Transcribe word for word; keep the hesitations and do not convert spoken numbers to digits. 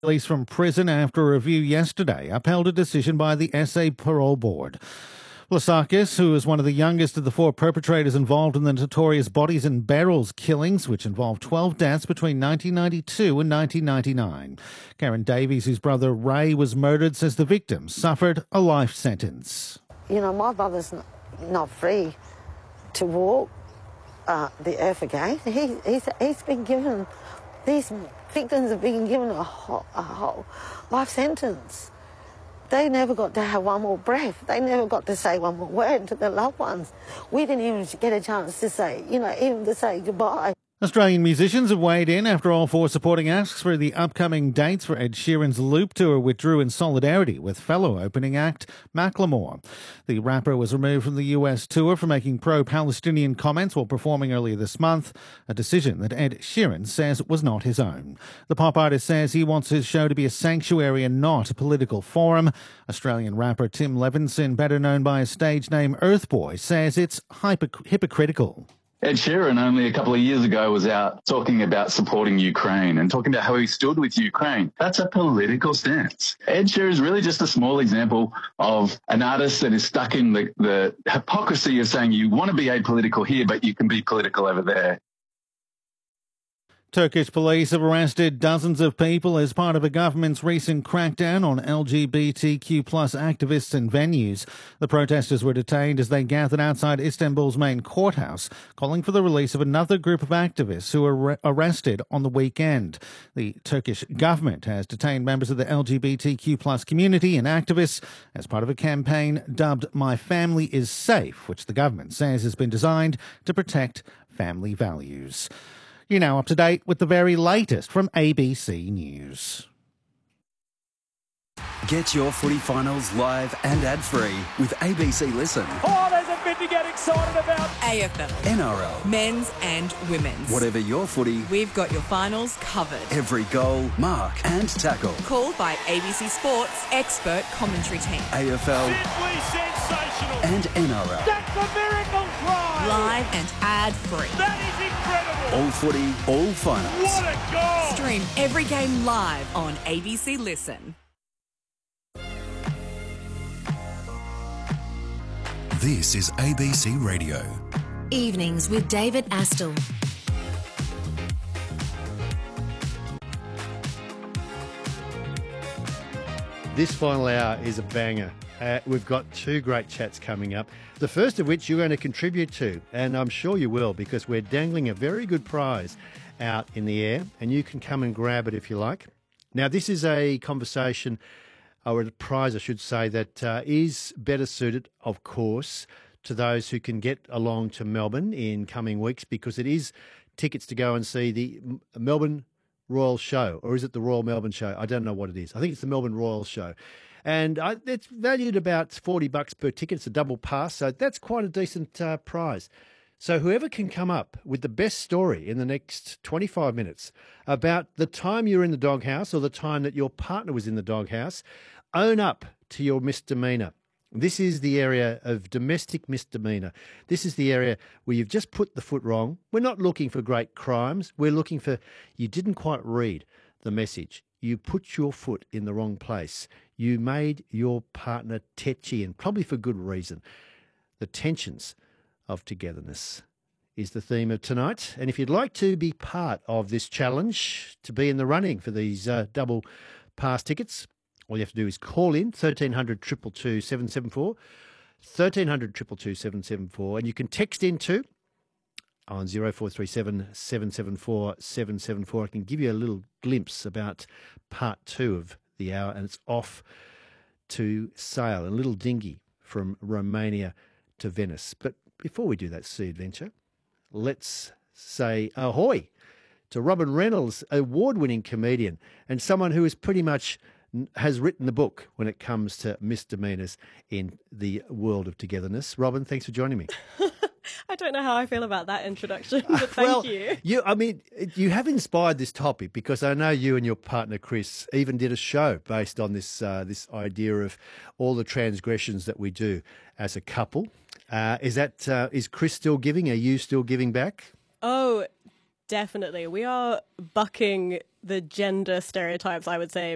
Released from prison after a review yesterday upheld a decision by the S A Parole Board. Vlasakis, who is one of the youngest of the four perpetrators involved in the notorious Bodies in Barrels killings, which involved twelve deaths between nineteen ninety-two and nineteen ninety-nine. Karen Davies, whose brother Ray was murdered, says the victim suffered a life sentence. You know, my brother's not, not free to walk uh, the earth again. He, he's, he's been given, these victims have been given a whole, a whole life sentence. They never got to have one more breath. They never got to say one more word to their loved ones. We didn't even get a chance to say, you know, even to say goodbye. Australian musicians have weighed in after all four supporting acts for the upcoming dates for Ed Sheeran's Loop tour withdrew in solidarity with fellow opening act Macklemore. The rapper was removed from the U S tour for making pro-Palestinian comments while performing earlier this month, a decision that Ed Sheeran says was not his own. The pop artist says he wants his show to be a sanctuary and not a political forum. Australian rapper Tim Levinson, better known by his stage name Earthboy, says it's hypocr- hypocritical. Ed Sheeran only a couple of years ago was out talking about supporting Ukraine and talking about how he stood with Ukraine. That's a political stance. Ed Sheeran is really just a small example of an artist that is stuck in the, the hypocrisy of saying you want to be apolitical here, but you can be political over there. Turkish police have arrested dozens of people as part of the government's recent crackdown on L G B T Q plus activists and venues. The protesters were detained as they gathered outside Istanbul's main courthouse, calling for the release of another group of activists who were arrested on the weekend. The Turkish government has detained members of the L G B T Q plus community and activists as part of a campaign dubbed My Family is Safe, which the government says has been designed to protect family values. You're now up to date with the very latest from A B C News. Get your footy finals live and ad-free with A B C Listen. Oh, there's a bit to get excited about. A F L, N R L, men's and women's. Whatever your footy, we've got your finals covered. Every goal, mark and tackle. Called by A B C Sports expert commentary team. A F L. Simply sensational. And N R L. That's a miracle try. Live and ad-free. That is incredible. All footy, all finals. What a goal. Stream every game live on A B C Listen. This is A B C Radio. Evenings with David Astle. This final hour is a banger. Uh, we've got two great chats coming up, the first of which you're going to contribute to, and I'm sure you will, because we're dangling a very good prize out in the air, and you can come and grab it if you like. Now, this is a conversation, or a prize, I should say, that uh, is better suited, of course, to those who can get along to Melbourne in coming weeks, because it is tickets to go and see the Melbourne Royal Show, or is it the Royal Melbourne Show? I don't know what it is. I think it's the Melbourne Royal Show. And I, it's valued about forty bucks per ticket. It's a double pass, so that's quite a decent uh, prize. So whoever can come up with the best story in the next twenty-five minutes about the time you're in the doghouse or the time that your partner was in the doghouse, own up to your misdemeanour. This is the area of domestic misdemeanour. This is the area where you've just put the foot wrong. We're not looking for great crimes. We're looking for you didn't quite read the message. You put your foot in the wrong place. You made your partner tetchy, and probably for good reason. The tensions of togetherness is the theme of tonight. And if you'd like to be part of this challenge, to be in the running for these uh, double pass tickets, all you have to do is call in thirteen hundred, two two two, seven seven four, thirteen hundred, two two two, seven seven four, and you can text into on zero four three seven, seven seven four, seven seven four. I can give you a little glimpse about part two of the hour, and it's off to sail, a little dinghy from Romania to Venice. But before we do that sea adventure, let's say ahoy to Robin Reynolds, award-winning comedian and someone who is pretty much has written the book when it comes to misdemeanors in the world of togetherness. Robin, thanks for joining me. I don't know how I feel about that introduction, but thank well, you. you. I mean, you have inspired this topic because I know you and your partner Chris even did a show based on this uh, this idea of all the transgressions that we do as a couple. Uh, is that uh, is Chris still giving? Are you still giving back? Oh, definitely. We are bucking the gender stereotypes, I would say,